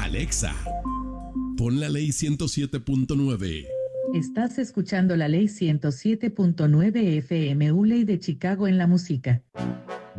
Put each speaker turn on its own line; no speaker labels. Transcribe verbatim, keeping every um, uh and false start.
Alexa, pon la ley ciento siete punto nueve.
Estás escuchando la ley ciento siete punto nueve F M, U Ley de Chicago en la música.